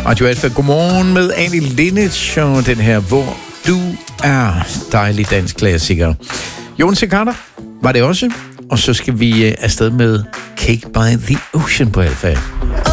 Radio Alfa, godmorgen med Annie Linnet og den her Hvor du er, dejlig dansk klassiker. Jon Carter var det også, og så skal vi afsted med Cake by the Ocean på Alfa.